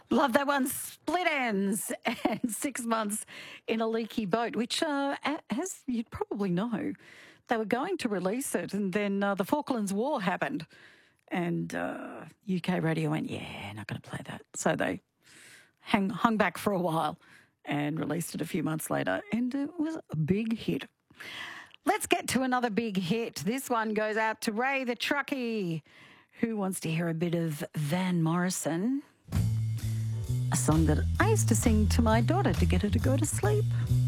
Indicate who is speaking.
Speaker 1: Love that one. Split ends and 6 months in a leaky boat, which, as you'd probably know, they were going to release it, and then the Falklands War happened, and UK radio went, "Yeah, not going to play that." So they hung back for a while and released it a few months later, and it was a big hit. Let's get to another big hit. This one goes out to Ray the Truckie, who wants to hear a bit of Van Morrison, a song that I used to sing to my daughter to get her to go to sleep.